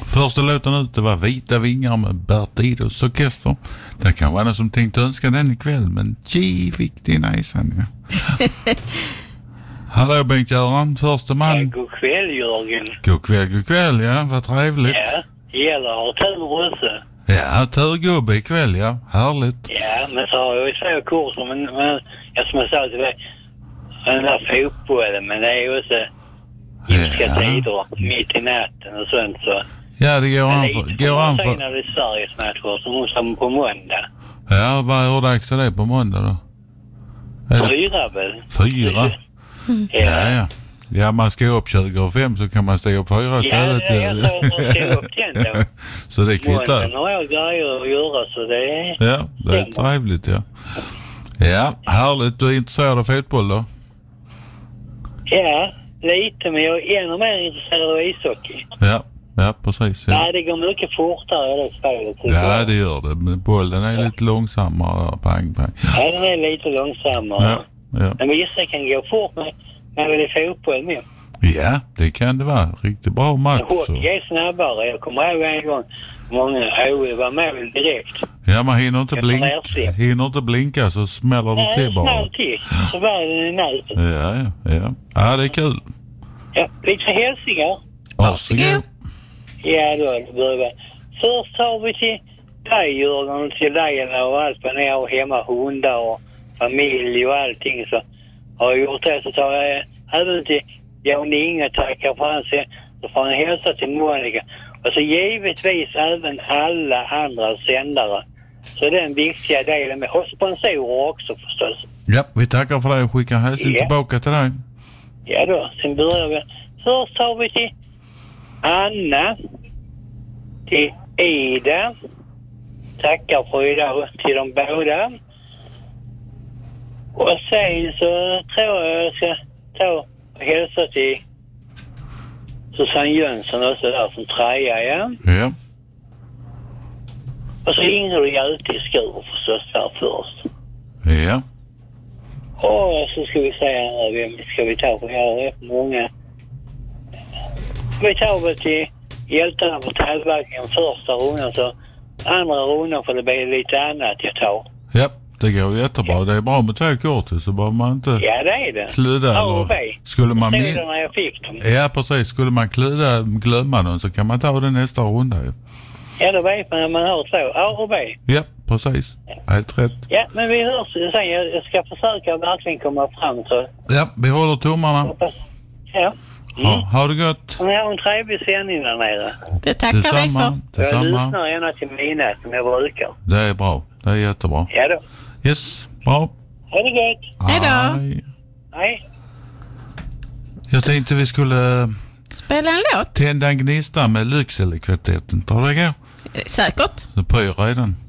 Första låten ut, det var Vita vingar med Bert Idos orkester. Det kan vara någon som tänkte önska den ikväll, men fick det i näsan. Ja. Hallå Bengt-Göran, första man. Ja, god kväll Jörgen. God kväll, ja, vad trevligt. Ja, det gäller att ha tur också. Ja, turgubbe ikväll, ja, härligt. Ja, men så har jag ju två kurser, men som jag sa till dig, den där fotbollen, men det är ju också hemska tider mitt i natten och sånt så. Ja, det går an för... Sen är det Sveriges matcher som på måndag. Ja, hur dags är det på måndag då? 4 väl? 4? Ja. Ja, man ska upp 20:05 så kan man stå upp 4 istället. Ja, jag ska upp den då. Så det kvittar. Måndagen har jag grejer att göra så det är... Ja, det är trevligt, ja. Ja, härligt. Du är intresserad av fotboll då? Ja, lite, men jag är ännu mer intresserad av ishockey. Ja, precis. Ja. Nej, det går mycket fortare i det spelet. Ja, det gör det. Men bollen är lite långsammare. Pang. Ja, den är lite långsammare. Ja. Men vissa kan gå fort med väl i fotboll med. Ja, det kan det vara. Riktigt bra match. Hockey är snabbare. Jag kommer ihåg en gång många var med väl direkt. Ja, man hinner inte blinka så smäller det till bara. Nej, till. Så var det i nätet. Ja. Ja, det är kul. Ja, lite hälsningar. Varsågod. Ja, då börjar vi. Först har vi till dig, Jörgen, och till dig och allt vad ni har hemma, hundar och familj och allting så har jag gjort det. Så tar jag även till Jan Inge, tackar för hans, så får han hälsa till Monica. Och så givetvis även alla andra sändare. Så det är den viktiga delen med. Och sponsorer också förstås. Ja, vi tackar för det och skickar hälsning tillbaka till dig. Ja då, sen börjar vi. Först har vi till Anna, till Ida. Tackar för idag till de båda. Och sen så tror jag ska ta och hälsa till Susanne Jönsson också där som träja, ja. Ja. Och så ringer du alltid Skur förstås där först. Ja. Och så ska vi säga vem ska vi ta för jag har rätt många. Vi tar väl till hjältarna på tävlingen första rundan så andra rundan får det bli lite annat jag tar. Ja, det går jättebra. Ja. Det är bra med 2 kort så bara man inte ja, det är det. kludda eller skulle man när jag fick dem. Ja, precis. Skulle man glömma dem så kan man ta den nästa runda ju. Ja, då vet man när man har 2 A och B. Ja, precis. Ja. Helt rätt. Ja, men vi hörs sen. Jag ska försöka verkligen komma fram så. Ja, vi håller tummarna. Ja. Ha det gott. Och jag har en trevlig sändning där nere. Det tackar vi för. Jag lyssnar gärna till mina som jag brukar. Det är bra. Det är jättebra. Ja då. Yes, bra. Ha det gott. Hej då. Hej. Jag tänkte vi skulle spela en låt. Tända en gnista med Lyckselekvartetten. Tar det gå? Säkert. Det pyr redan.